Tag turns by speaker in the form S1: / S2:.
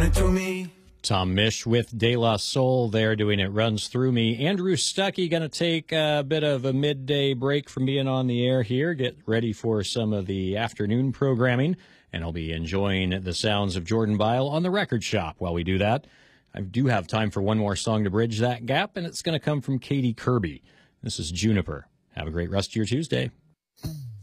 S1: running through me.
S2: Tom Misch with De La Soul there doing It Runs Through Me. Andrew Stuckey going to take a bit of a midday break from being on the air here, get ready for some of the afternoon programming, and I'll be enjoying the sounds of Jordan Byle on the Record Shop while we do that. I do have time for one more song to bridge that gap, and it's going to come from Katie Kirby. This is Juniper. Have a great rest of your Tuesday.